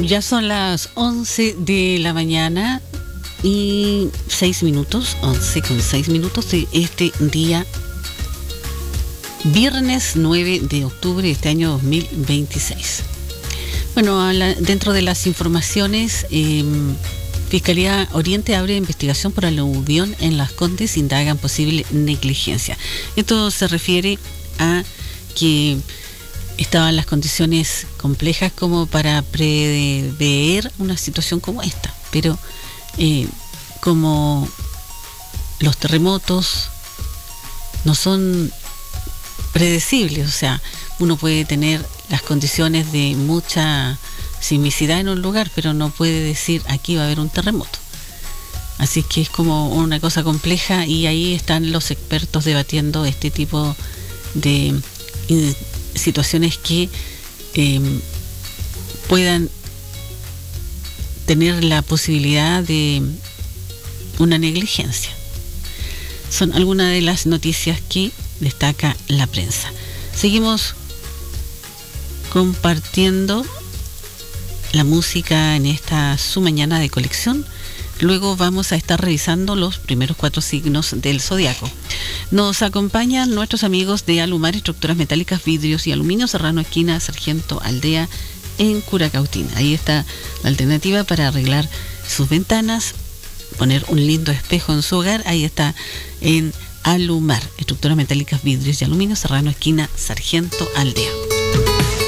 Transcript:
Ya son las 11 de la mañana y 6 minutos, 11 con 6 minutos de este día, viernes 9 de octubre de este año 2026. Bueno, dentro de las informaciones, Fiscalía Oriente abre investigación por aluvión en Las Condes, indagan posible negligencia. Esto se refiere a que estaban las condiciones complejas como para prever una situación como esta, pero como los terremotos no son predecibles, o sea, uno puede tener las condiciones de mucha sismicidad en un lugar, pero no puede decir aquí va a haber un terremoto. Así que es como una cosa compleja, y ahí están los expertos debatiendo este tipo de situaciones que puedan tener la posibilidad de una negligencia. Son algunas de las noticias que destaca la prensa. Seguimos compartiendo la música en esta su mañana de colección. Luego vamos a estar revisando los primeros 4 signos del zodiaco. Nos acompañan nuestros amigos de Alumar, estructuras metálicas, vidrios y aluminio, Serrano esquina Sargento Aldea en Curacautín. Ahí está la alternativa para arreglar sus ventanas, poner un lindo espejo en su hogar. Ahí está en Alumar, estructuras metálicas, vidrios y aluminio, Serrano esquina Sargento Aldea.